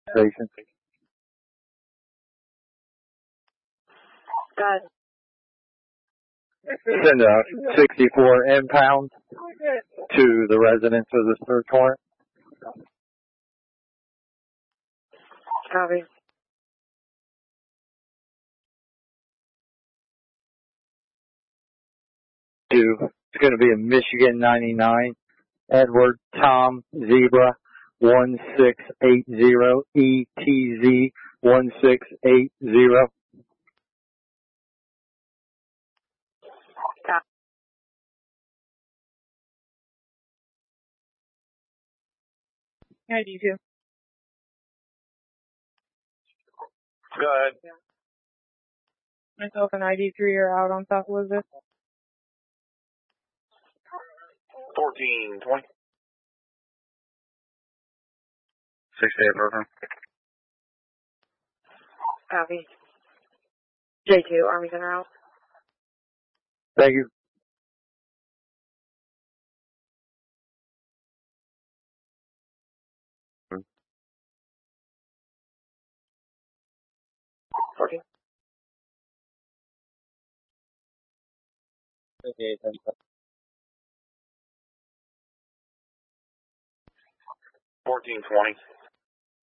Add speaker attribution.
Speaker 1: station.
Speaker 2: Got
Speaker 1: Send a 64 impound to the residence of the search warrant.
Speaker 2: Copy.
Speaker 1: It's going to be a Michigan 99, Edward Tom Zebra 1680 ETZ 1680.
Speaker 2: Copy. ID2.
Speaker 3: Go ahead.
Speaker 2: Myself and ID3 are out on South Elizabeth.
Speaker 3: 1420. 68 program.
Speaker 2: Copy. J2, Army Center out.
Speaker 1: Thank you.
Speaker 2: Okay.
Speaker 1: Okay, thank you.
Speaker 3: 1420.